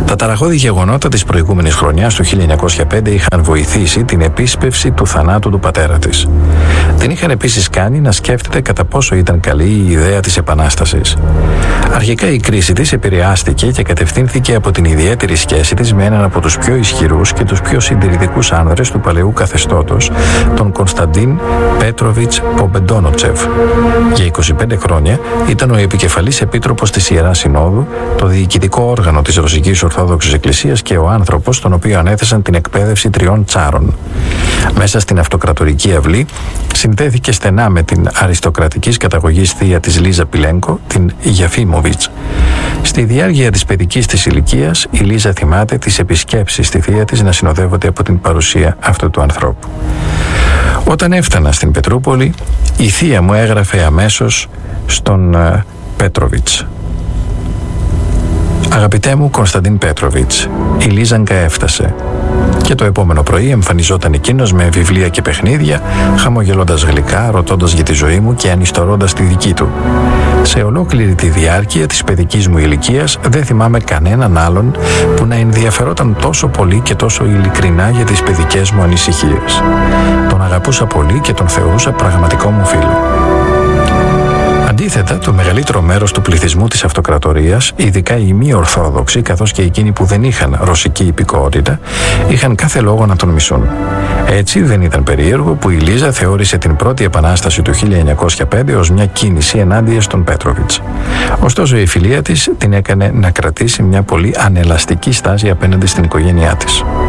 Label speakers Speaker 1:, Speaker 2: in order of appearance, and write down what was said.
Speaker 1: Τα ταραχώδη γεγονότα της προηγούμενης χρονιάς του 1905 είχαν βοηθήσει την επίσπευση του θανάτου του πατέρα της. Την είχαν επίσης κάνει να σκέφτεται κατά πόσο ήταν καλή η ιδέα της Επανάστασης. Αρχικά η κρίση της επηρεάστηκε και κατευθύνθηκε από την ιδιαίτερη σχέση της με έναν από τους πιο ισχυρούς και τους πιο συντηρητικούς άνδρες του παλαιού καθεστώτος, τον Κωνσταντίν Πέτροβιτς Πομπεντόνοτσεφ. Για 25 χρόνια ήταν ο επικεφαλής επίτροπος της Ιεράς Συνόδου, το διοικητικό όργανο της Ρωσικής Ορθόδοξης Εκκλησίας και ο άνθρωπος τον οποίο ανέθεσαν την εκπαίδευση 3 τσάρων. Μέσα στην αυτοκρατορική αυλή συνδέθηκε στενά με την αριστοκρατικής καταγωγής θεία της Λίζα Πιλένκο, την Γιαφίμοβιτς. Στη διάρκεια της παιδικής της ηλικίας, η Λίζα θυμάται τις επισκέψεις στη θεία της να συνοδεύονται από την παρουσία αυτού του ανθρώπου. Όταν έφτανα στην Πετρούπολη, η θεία μου έγραφε αμέσως στον Πέτροβιτς: «Αγαπητέ μου Κωνσταντίν Πέτροβιτς, η Λίζανκα έφτασε». Και το επόμενο πρωί εμφανιζόταν εκείνος με βιβλία και παιχνίδια, χαμογελώντας γλυκά, ρωτώντας για τη ζωή μου και ανιστορώντας τη δική του. Σε ολόκληρη τη διάρκεια της παιδικής μου ηλικίας δεν θυμάμαι κανέναν άλλον που να ενδιαφερόταν τόσο πολύ και τόσο ειλικρινά για τις παιδικές μου ανησυχίες. Τον αγαπούσα πολύ και τον θεωρούσα πραγματικό μου φίλο. Αντίθετα, το μεγαλύτερο μέρος του πληθυσμού της αυτοκρατορίας, ειδικά οι μη Ορθόδοξοι, καθώς και εκείνοι που δεν είχαν ρωσική υπηκότητα, είχαν κάθε λόγο να τον μισούν. Έτσι, δεν ήταν περίεργο που η Λίζα θεώρησε την πρώτη επανάσταση του 1905 ως μια κίνηση ενάντια στον Πέτροβιτς. Ωστόσο, η φιλία της την έκανε να κρατήσει μια πολύ ανελαστική στάση απέναντι στην οικογένειά της.